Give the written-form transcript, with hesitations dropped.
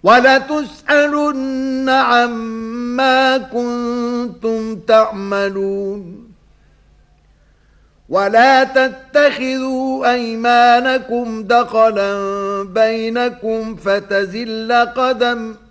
وَلَتُسْأَلُنَّ عَمَّا كُنتُمْ تَعْمَلُونَ وَلَا تَتَّخِذُوا أَيْمَانَكُمْ دَخَلًا بَيْنَكُمْ فَتَزِلَّ قَدَمٌ